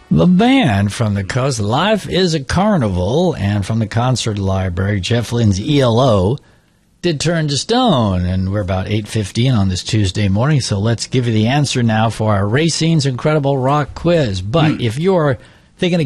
The band from the coast, Life is a Carnival, and from the concert library, Jeff Lynne's ELO did Turn to Stone, and we're about 8:15 on this Tuesday morning, so let's give you the answer now for our Racine's Incredible Rock Quiz. But if you're thinking